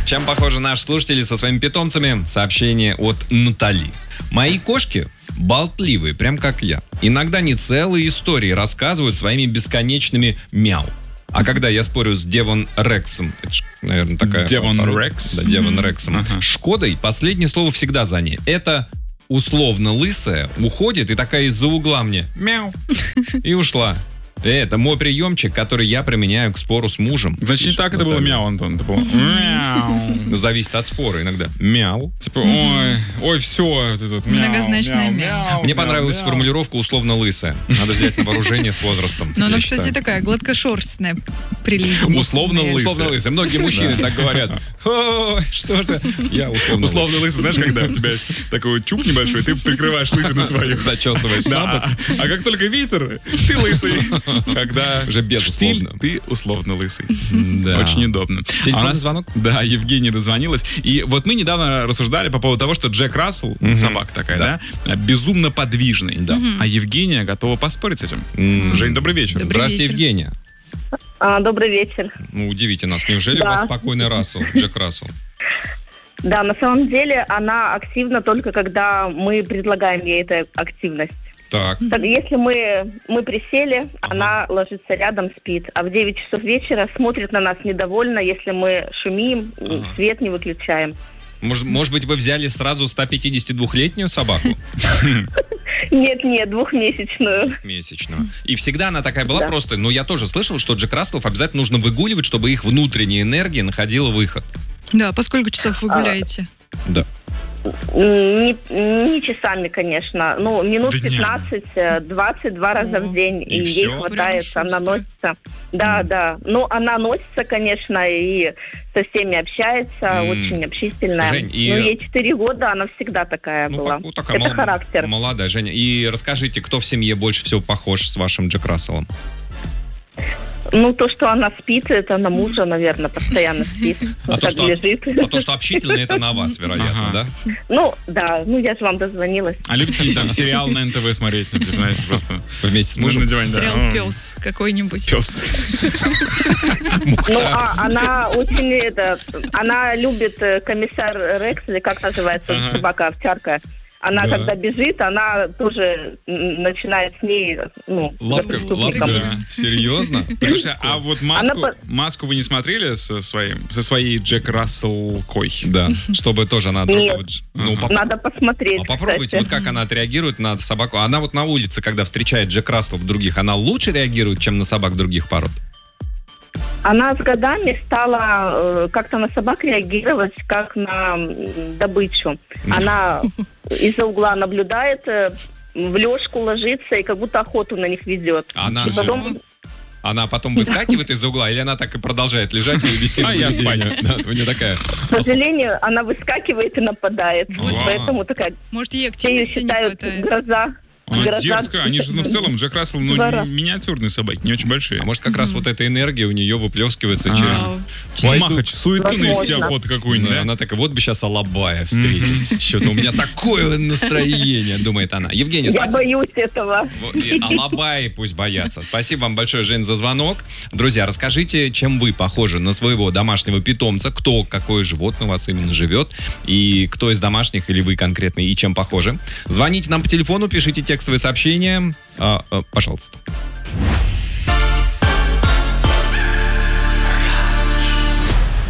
Чем похожи наши слушатели со своими питомцами? Сообщение от Натали. Мои кошки болтливые, прям как я. Иногда не целые истории рассказывают своими бесконечными мяу. А когда я спорю с Девон Рексом, это ж, наверное, такая... Девон Рекс? Да, Девон Рексом. Шкодой, последнее слово всегда за ней. Это условно лысая уходит и такая из-за угла мне мяу и ушла. Это мой приемчик, который я применяю к спору с мужем. Значит, не так это было мяу, Антон. Это было мяу. Зависит от спора иногда. Мяу. Типа, ой, все. Многозначное мяу. Мне понравилась формулировка условно лысая. Надо взять на вооружение с возрастом. Но она, кстати, такая гладкошерстная, прилизанная. Условно лысая. Условно лысая. Многие мужчины так говорят. Что ж, я условно лысый. Знаешь, когда у тебя есть такой чуб небольшой, ты прикрываешь лысину свою. Зачесываешь на бок. А как только ветер, ты лысый. Когда уже безусловно. Штиль, ты условно лысый. Да. Очень удобно. Телефонный звонок? Да, Евгения дозвонилась. И вот мы недавно рассуждали по поводу того, что Джек Рассел, собака такая, да, безумно подвижный. Да. А Евгения готова поспорить с этим. Жень, добрый вечер. Здравствуйте, Евгения. Добрый вечер. Ну, удивите нас. Неужели у вас спокойный Рассел, Джек Рассел? Да, на самом деле она активна только когда мы предлагаем ей эту активность. Так. Если мы присели, она ложится рядом, спит. А в 9 часов вечера смотрит на нас недовольно, если мы шумим, свет не выключаем. Может быть, вы взяли сразу 152-летнюю собаку? Нет, 2-месячную. Месячную. И всегда она такая была просто... Но я тоже слышал, что Джек Расселов обязательно нужно выгуливать, чтобы их внутренняя энергия находила выход. Да, по сколько часов вы гуляете? Да. Не часами, конечно. Ну, минут 15-20 2 раза в день. И ей хватает, она носится. Да. Ну, она носится, конечно, и со всеми общается, очень общительная. Жень, но ей 4 года, она всегда такая была. Такая это характер. Молодая, Женя. И расскажите, кто в семье больше всего похож с вашим Джек Расселом? Ну, то, что она спит, это на мужа, наверное, постоянно спит. А то, что общительная, это на вас, вероятно, да? Ну, да. Ну, я же вам дозвонилась. А любите там сериал на НТВ смотреть? Ну, типа, знаете, просто вместе с мужем? Сериал «Пес» какой-нибудь. «Пес». Ну, она очень, она любит комиссар Рекс, или как называется собака, овчарка. Она, когда бежит, она тоже начинает с ней, лапкой. Серьезно? Слушай, а вот маску вы не смотрели со своей Джек Расселкой? Да, чтобы тоже она... Нет, надо посмотреть. А попробуйте, вот как она отреагирует на собаку. Она вот на улице, когда встречает Джек Расселов других, она лучше реагирует, чем на собак других пород? Она с годами стала как-то на собак реагировать, как на добычу. Она из-за угла наблюдает, в лёжку ложится и как будто охоту на них ведет. Она потом выскакивает из-за угла, или она так и продолжает лежать и вести наблюдение? Да, у нее такая... К сожалению, она выскакивает и нападает. Поэтому такая... Может, ей активности не хватает? Гроза. Она дерзкая, они же, в целом, Джек Рассел, миниатюрные собаки, не очень большие. А может, как раз вот эта энергия у нее выплескивается через... Махач, суету навести охоту какую-нибудь, да? Она такая, вот бы сейчас Алабая встретить. Что-то у меня такое настроение, думает она. Евгения, спасибо. Я боюсь этого. Алабаи пусть боятся. Спасибо вам большое, Жень, за звонок. Друзья, расскажите, чем вы похожи на своего домашнего питомца, какое животное у вас именно живет, и кто из домашних, или вы конкретно, и чем похожи. Звоните нам по телефону, пишите текстовые сообщения, пожалуйста.